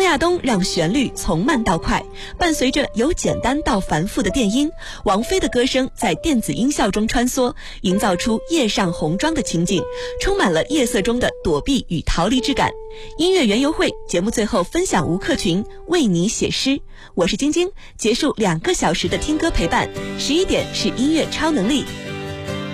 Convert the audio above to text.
亚东让旋律从慢到快，伴随着由简单到繁复的电音，王菲的歌声在电子音效中穿梭，营造出夜上红妆的情景，充满了夜色中的躲避与逃离之感。音乐园游会节目最后分享吴克群为你写诗，我是晶晶，结束2个小时的听歌陪伴。11点是音乐超能力。